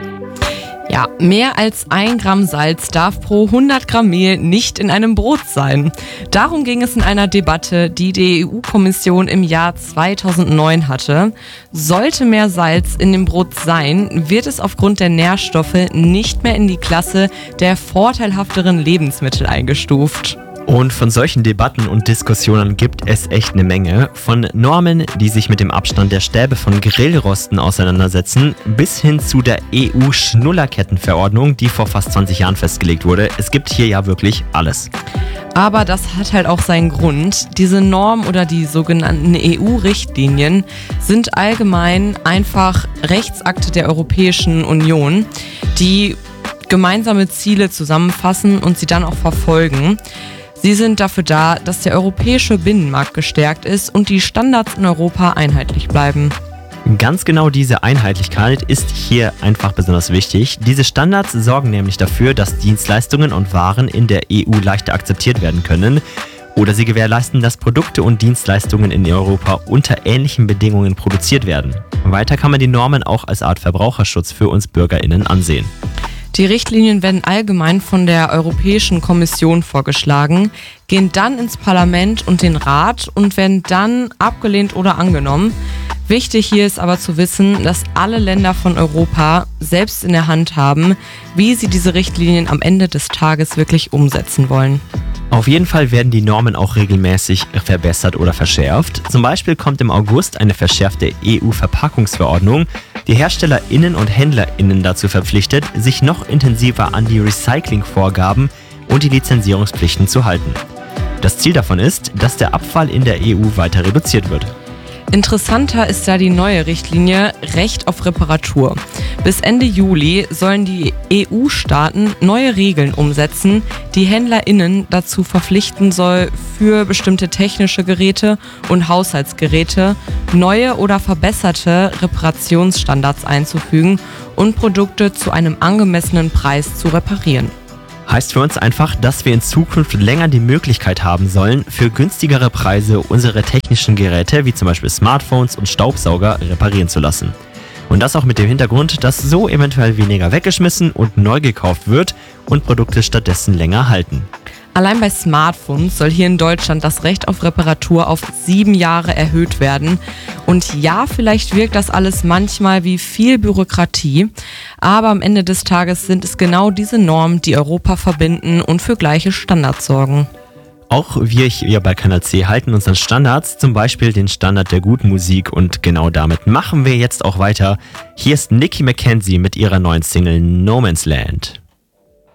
Ja, mehr als 1 Gramm Salz darf pro 100 Gramm Mehl nicht in einem Brot sein. Darum ging es in einer Debatte, die die EU-Kommission im Jahr 2009 hatte. Sollte mehr Salz in dem Brot sein, wird es aufgrund der Nährstoffe nicht mehr in die Klasse der vorteilhafteren Lebensmittel eingestuft. Und von solchen Debatten und Diskussionen gibt es echt eine Menge. Von Normen, die sich mit dem Abstand der Stäbe von Grillrosten auseinandersetzen, bis hin zu der EU-Schnullerkettenverordnung, die vor fast 20 Jahren festgelegt wurde. Es gibt hier ja wirklich alles. Aber das hat halt auch seinen Grund. Diese Normen oder die sogenannten EU-Richtlinien sind allgemein einfach Rechtsakte der Europäischen Union, die gemeinsame Ziele zusammenfassen und sie dann auch verfolgen. Sie sind dafür da, dass der europäische Binnenmarkt gestärkt ist und die Standards in Europa einheitlich bleiben. Ganz genau diese Einheitlichkeit ist hier einfach besonders wichtig. Diese Standards sorgen nämlich dafür, dass Dienstleistungen und Waren in der EU leichter akzeptiert werden können. Oder sie gewährleisten, dass Produkte und Dienstleistungen in Europa unter ähnlichen Bedingungen produziert werden. Weiter kann man die Normen auch als Art Verbraucherschutz für uns BürgerInnen ansehen. Die Richtlinien werden allgemein von der Europäischen Kommission vorgeschlagen, gehen dann ins Parlament und den Rat und werden dann abgelehnt oder angenommen. Wichtig hier ist aber zu wissen, dass alle Länder von Europa selbst in der Hand haben, wie sie diese Richtlinien am Ende des Tages wirklich umsetzen wollen. Auf jeden Fall werden die Normen auch regelmäßig verbessert oder verschärft. Zum Beispiel kommt im August eine verschärfte EU-Verpackungsverordnung, die HerstellerInnen und HändlerInnen dazu verpflichtet, sich noch intensiver an die Recyclingvorgaben und die Lizenzierungspflichten zu halten. Das Ziel davon ist, dass der Abfall in der EU weiter reduziert wird. Interessanter ist da die neue Richtlinie Recht auf Reparatur. Bis Ende Juli sollen die EU-Staaten neue Regeln umsetzen, die HändlerInnen dazu verpflichten soll, für bestimmte technische Geräte und Haushaltsgeräte neue oder verbesserte Reparationsstandards einzufügen und Produkte zu einem angemessenen Preis zu reparieren. Heißt für uns einfach, dass wir in Zukunft länger die Möglichkeit haben sollen, für günstigere Preise unsere technischen Geräte, wie zum Beispiel Smartphones und Staubsauger, reparieren zu lassen. Und das auch mit dem Hintergrund, dass so eventuell weniger weggeschmissen und neu gekauft wird und Produkte stattdessen länger halten. Allein bei Smartphones soll hier in Deutschland das Recht auf Reparatur auf 7 Jahre erhöht werden. Und ja, vielleicht wirkt das alles manchmal wie viel Bürokratie, aber am Ende des Tages sind es genau diese Normen, die Europa verbinden und für gleiche Standards sorgen. Auch wir hier bei Kanal C halten uns an Standards, zum Beispiel den Standard der guten Musik, und genau damit machen wir jetzt auch weiter. Hier ist Nicki Mackenzie mit ihrer neuen Single No Man's Land.